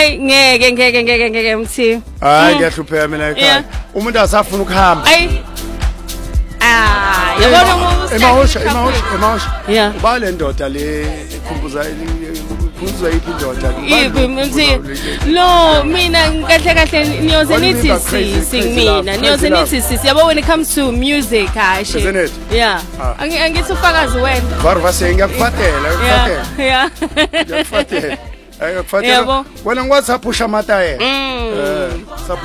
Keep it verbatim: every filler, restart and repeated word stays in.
Hayi ngeke ngeke ngeke ngeke mthi. Hayi ngiyahlupheka mina ekhaya. Umuntu asafuna ukuhamba. Ayi. Ah, yabona umuntu. Emahosha, emahosha, emahosha. Yeah. Uba le ndoda le ikhumbuza ikhumbuza iphi indoda? Yiphi mthi? Lo mina kahle kahle niyoze nithi sisi mina. Niyoze nithi sisi. Yabo when it comes to music kashe. Isn't it? Yeah. Angithi ufakazi wena. Barva sengiyakufatela, ngikufatela. Yeah. Ngikufatela. Ayikufatela. Wena ngwazi apusha mata yena. Mm.